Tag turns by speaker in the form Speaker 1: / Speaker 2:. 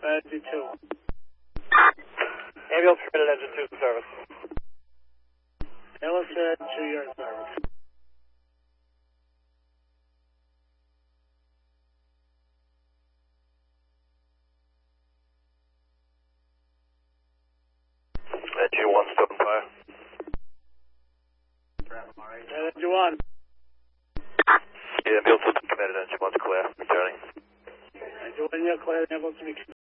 Speaker 1: Engine 2. Ambulance permitted engine 2 service. Ambulance permitted engine 2, you're in service.
Speaker 2: Engine 1, stop fire.
Speaker 1: Engine 1.
Speaker 2: Yeah, ambulance permitted engine 1's clear, returning.
Speaker 1: Engine 1, you're clear, ambulance to be